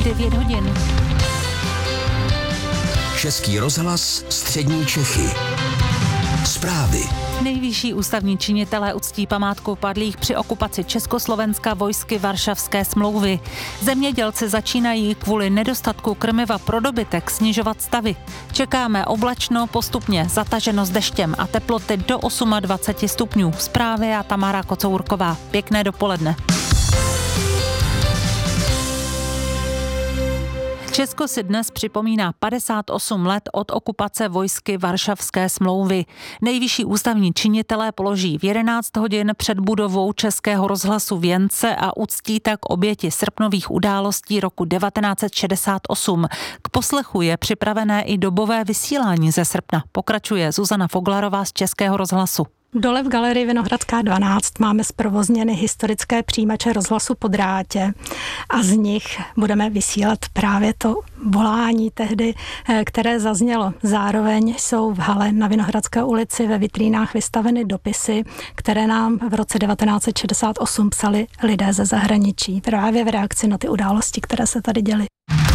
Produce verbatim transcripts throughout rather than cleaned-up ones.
devět hodin. Český rozhlas Střední Čechy. Zprávy. Nejvyšší ústavní činitelé uctí památku padlých při okupaci Československa vojsky Varšavské smlouvy. Zemědělci začínají kvůli nedostatku krmiva pro dobytek snižovat stavy. Čekáme oblačno, postupně zataženo s deštěm a teploty do dvacet osm stupňů. Zprávy a Tamara Kocourková. Pěkné dopoledne. Česko si dnes připomíná padesát osm let od okupace vojsky Varšavské smlouvy. Nejvyšší ústavní činitelé položí v jedenáct hodin před budovou Českého rozhlasu věnce a uctí tak oběti srpnových událostí roku devatenáct set šedesát osm. K poslechu je připravené i dobové vysílání ze srpna. Pokračuje Zuzana Foglarová z Českého rozhlasu. Dole v galerii Vinohradská dvanáct máme zprovozněny historické přijímače rozhlasu po drátě a z nich budeme vysílat právě to volání tehdy, které zaznělo. Zároveň jsou v hale na Vinohradské ulici ve vitrínách vystaveny dopisy, které nám v roce devatenáct set šedesát osm psali lidé ze zahraničí, právě v reakci na ty události, které se tady děly.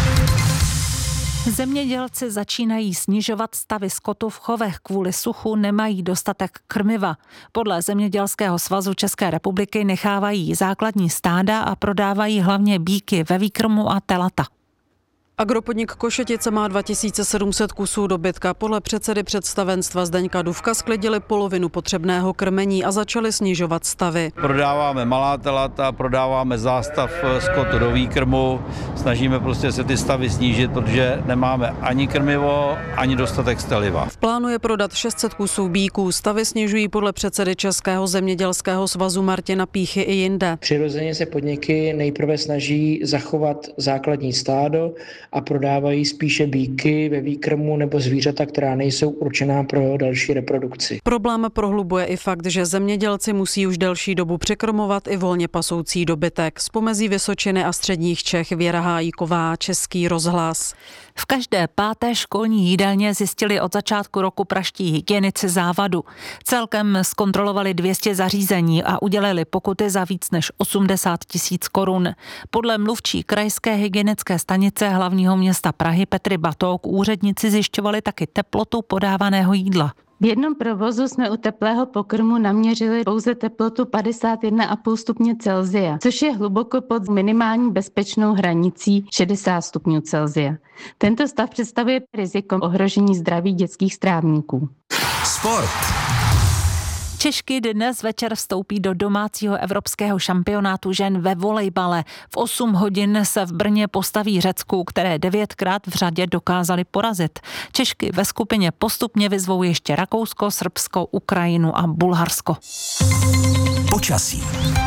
Zemědělci začínají snižovat stavy skotu v chovech, kvůli suchu nemají dostatek krmiva. Podle Zemědělského svazu České republiky nechávají základní stáda a prodávají hlavně býky ve výkrmu a telata. Agropodnik Košetice má dva tisíce sedm set kusů dobytka. Podle předsedy představenstva Zdeňka Dufka sklidili polovinu potřebného krmení a začali snižovat stavy. Prodáváme malá telata, prodáváme zástav skotu do výkrmu, snažíme prostě se ty stavy snížit, protože nemáme ani krmivo, ani dostatek steliva. V plánu je prodat šest set kusů býků. Stavy snižují podle předsedy Českého zemědělského svazu Martina Píchy i jinde. Přirozeně se podniky nejprve snaží zachovat základní stádo a prodávají spíše býky ve výkrmu nebo zvířata, která nejsou určená pro další reprodukci. Problém prohlubuje i fakt, že zemědělci musí už delší dobu překrmovat i volně pasoucí dobytek. Z pomezí Vysočiny a středních Čech Věra Hájíková, Český rozhlas. V každé páté školní jídelně zjistili od začátku roku praští hygienici závadu. Celkem zkontrolovali dvě stě zařízení a udělili pokuty za víc než osmdesát tisíc korun. Podle mluvčí krajské hygienické stanice hlavního města Prahy Petry Batok úředníci zjišťovali taky teplotu podávaného jídla. V jednom provozu jsme u teplého pokrmu naměřili pouze teplotu padesát jedna celá pět stupně Celsia, což je hluboko pod minimální bezpečnou hranicí šedesát stupňů Celsia. Tento stav představuje riziko ohrožení zdraví dětských strávníků. Sport. Češky dnes večer vstoupí do domácího evropského šampionátu žen ve volejbale. V osm hodin se v Brně postaví Řecku, které devětkrát v řadě dokázali porazit. Češky ve skupině postupně vyzvou ještě Rakousko, Srbsko, Ukrajinu a Bulharsko. Počasí.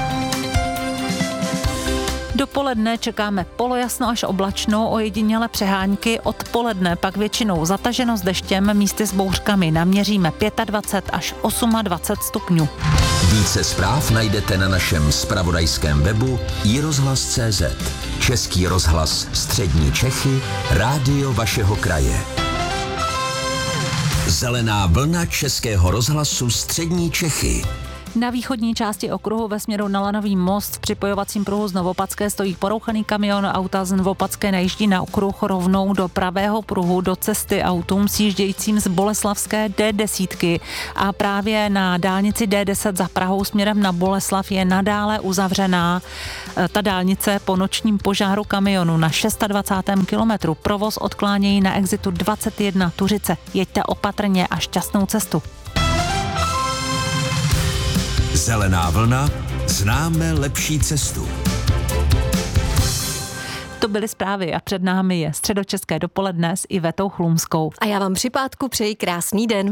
Dopoledne čekáme polojasno až oblačno, ojediněle přehánky, odpoledne pak většinou zataženo s deštěm, místy s bouřkami naměříme dvacet pět až dvacet osm stupňů. Více zpráv najdete na našem zpravodajském webu i rozhlas tečka cé zet. Český rozhlas Střední Čechy, rádio vašeho kraje. Zelená vlna Českého rozhlasu Střední Čechy. Na východní části okruhu ve směru na Lanový most v připojovacím pruhu z Novopatské stojí porouchaný kamion. Auta z Novopatské najíždí na okruh rovnou do pravého pruhu do cesty autům sjíždějícím z Boleslavské dé deset. A právě na dálnici dé deset za Prahou směrem na Boleslav je nadále uzavřená ta dálnice po nočním požáru kamionu na dvacátém šestém kilometru. Provoz odklánějí na exitu dvacet jedna Tuřice. Jeďte opatrně a šťastnou cestu. Zelená vlna, známe lepší cestu. To byly zprávy a před námi je středočeské dopoledne s Ivetou Chlumskou. A já vám při pátku přeji krásný den.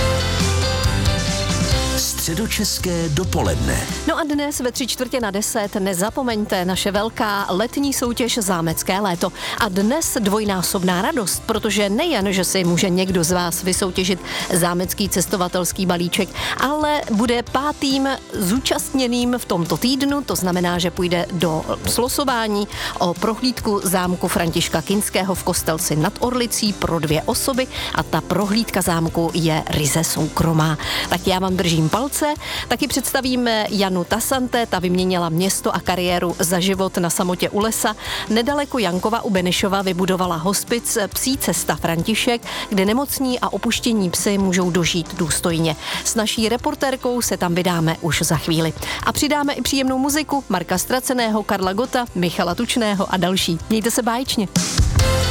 Středočeské dopoledne. No a dnes ve tři čtvrtě na deset nezapomeňte naše velká letní soutěž Zámecké léto. A dnes dvojnásobná radost, protože nejen, že si může někdo z vás vysoutěžit zámecký cestovatelský balíček, ale bude pátým zúčastněným v tomto týdnu, to znamená, že půjde do slosování o prohlídku zámku Františka Kinského v Kostelci nad Orlicí pro dvě osoby a ta prohlídka zámku je ryze soukromá. Tak já vám držím palce Olomouce. Taky představíme Janu Tasante, ta vyměnila město a kariéru za život na samotě u lesa. Nedaleko Jankova u Benešova vybudovala hospic Psí cesta František, kde nemocní a opuštění psy můžou dožít důstojně. S naší reportérkou se tam vydáme už za chvíli. A přidáme i příjemnou muziku Marka Straceného, Karla Gota, Michala Tučného a další. Mějte se báječně.